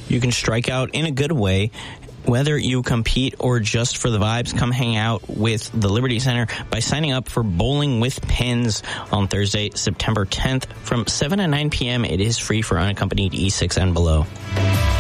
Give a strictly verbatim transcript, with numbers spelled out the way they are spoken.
You can strike out in a good way. Whether you compete or just for the vibes, come hang out with the Liberty Center by signing up for Bowling with Pins on Thursday, September tenth from seven to nine p.m. It is free for unaccompanied E six and below.